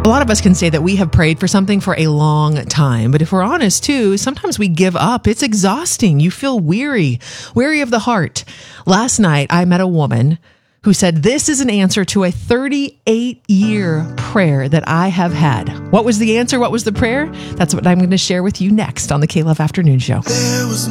A lot of us can say that we have prayed for something for a long time, but if we're honest too, sometimes we give up. It's exhausting. You feel weary of the heart. Last night, I met a woman who said, this is an answer to a 38-year prayer that I have had. What was the answer? What was the prayer? That's what I'm going to share with you next on the K-Love Afternoon Show.